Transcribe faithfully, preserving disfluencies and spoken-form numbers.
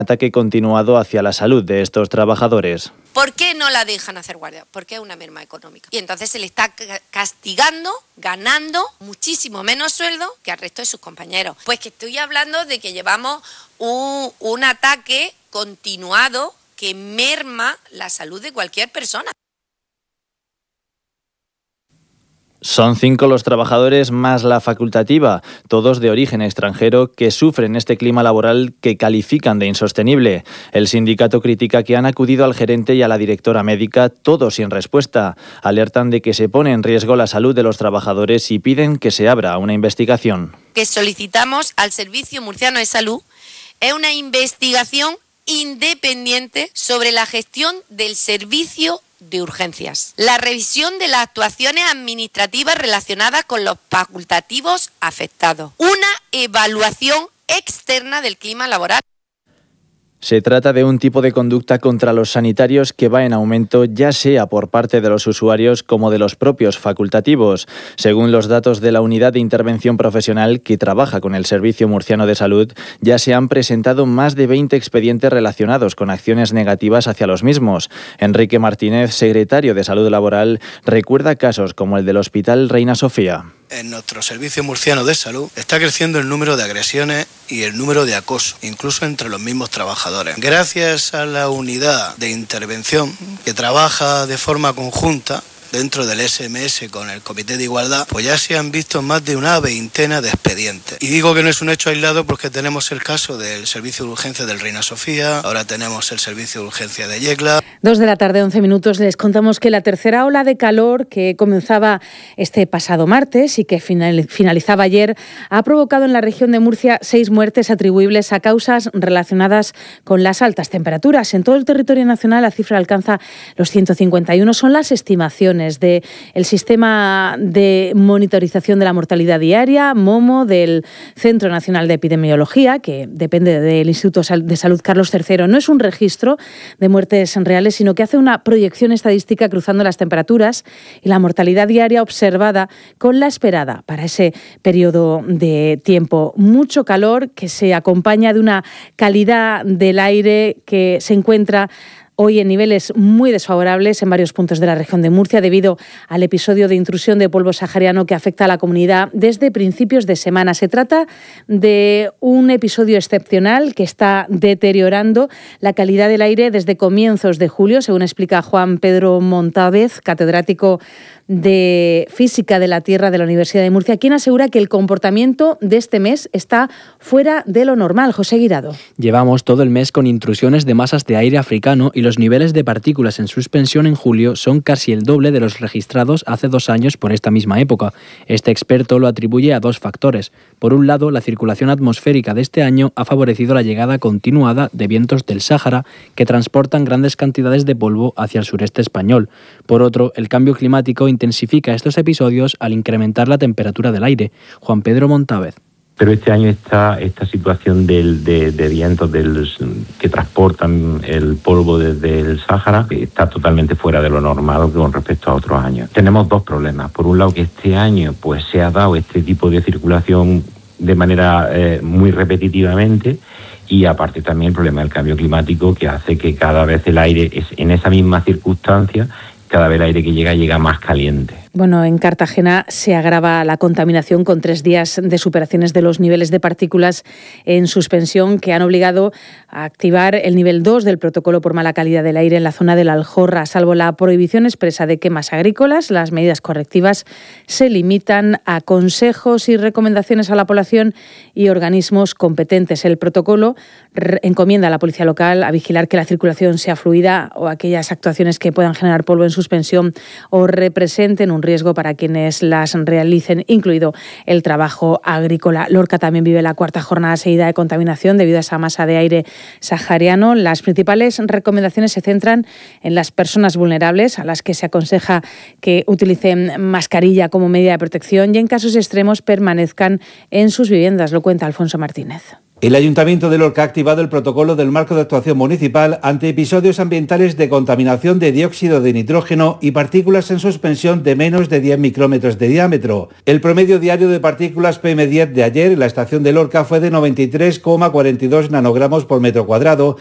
ataque continuado hacia la salud de estos trabajadores. ¿Por qué no la dejan hacer guardia? Porque es una merma económica. Y entonces se le está castigando, ganando muchísimo menos sueldo que al resto de sus compañeros. Pues que estoy hablando de que llevamos un, un ataque continuado que merma la salud de cualquier persona. Son cinco los trabajadores más la facultativa, todos de origen extranjero, que sufren este clima laboral que califican de insostenible. El sindicato critica que han acudido al gerente y a la directora médica, todos sin respuesta. Alertan de que se pone en riesgo la salud de los trabajadores y piden que se abra una investigación. Que solicitamos al Servicio Murciano de Salud es una investigación independiente sobre la gestión del servicio de urgencias, la revisión de las actuaciones administrativas relacionadas con los facultativos afectados, una evaluación externa del clima laboral. Se trata de un tipo de conducta contra los sanitarios que va en aumento, ya sea por parte de los usuarios como de los propios facultativos. Según los datos de la Unidad de Intervención Profesional que trabaja con el Servicio Murciano de Salud, ya se han presentado más de veinte expedientes relacionados con acciones negativas hacia los mismos. Enrique Martínez, secretario de Salud Laboral, recuerda casos como el del Hospital Reina Sofía. En nuestro Servicio Murciano de Salud está creciendo el número de agresiones y el número de acoso, incluso entre los mismos trabajadores. Gracias a la unidad de intervención que trabaja de forma conjunta dentro del S M S con el Comité de Igualdad, pues ya se han visto más de una veintena de expedientes. Y digo que no es un hecho aislado porque tenemos el caso del Servicio de Urgencia del Reina Sofía, ahora tenemos el Servicio de Urgencia de Yecla. Dos de la tarde, once minutos, les contamos que la tercera ola de calor que comenzaba este pasado martes y que finalizaba ayer ha provocado en la región de Murcia seis muertes atribuibles a causas relacionadas con las altas temperaturas. En todo el territorio nacional la cifra alcanza los ciento cincuenta y uno. Son las estimaciones del Sistema de Monitorización de la Mortalidad Diaria, MOMO, del Centro Nacional de Epidemiología, que depende del Instituto de Salud Carlos tercero. No es un registro de muertes reales, sino que hace una proyección estadística cruzando las temperaturas y la mortalidad diaria observada con la esperada para ese periodo de tiempo. Mucho calor que se acompaña de una calidad del aire que se encuentra hoy en niveles muy desfavorables en varios puntos de la región de Murcia debido al episodio de intrusión de polvo sahariano que afecta a la comunidad desde principios de semana. Se trata de un episodio excepcional que está deteriorando la calidad del aire desde comienzos de julio, según explica Juan Pedro Montávez, catedrático de Física de la Tierra de la Universidad de Murcia, quien asegura que el comportamiento de este mes está fuera de lo normal. José Guirado. Llevamos todo el mes con intrusiones de masas de aire africano y los niveles de partículas en suspensión en julio son casi el doble de los registrados hace dos años por esta misma época. Este experto lo atribuye a dos factores. Por un lado, la circulación atmosférica de este año ha favorecido la llegada continuada de vientos del Sáhara que transportan grandes cantidades de polvo hacia el sureste español. Por otro, el cambio climático intensifica estos episodios al incrementar la temperatura del aire. Juan Pedro Montávez. Pero este año esta, esta situación del, de, de vientos del, que transportan el polvo desde el Sáhara está totalmente fuera de lo normal con respecto a otros años. Tenemos dos problemas. Por un lado, que este año pues se ha dado este tipo de circulación de manera eh, muy repetitivamente, y aparte también el problema del cambio climático, que hace que cada vez el aire, es, en esa misma circunstancia, cada vez el aire que llega llega más caliente. Bueno, en Cartagena se agrava la contaminación con tres días de superaciones de los niveles de partículas en suspensión que han obligado a activar el nivel dos del protocolo por mala calidad del aire en la zona de la Aljorra. Salvo la prohibición expresa de quemas agrícolas, las medidas correctivas se limitan a consejos y recomendaciones a la población y organismos competentes. El protocolo encomienda a la policía local a vigilar que la circulación sea fluida o aquellas actuaciones que puedan generar polvo en suspensión o representen un riesgo para quienes las realicen, incluido el trabajo agrícola. Lorca también vive la cuarta jornada seguida de contaminación debido a esa masa de aire sahariano. Las principales recomendaciones se centran en las personas vulnerables, a las que se aconseja que utilicen mascarilla como medida de protección y en casos extremos permanezcan en sus viviendas. Lo cuenta Alfonso Martínez. El Ayuntamiento de Lorca ha activado el protocolo del marco de actuación municipal ante episodios ambientales de contaminación de dióxido de nitrógeno y partículas en suspensión de menos de diez micrómetros de diámetro. El promedio diario de partículas P M diez de ayer en la estación de Lorca fue de noventa y tres coma cuarenta y dos nanogramos por metro cuadrado,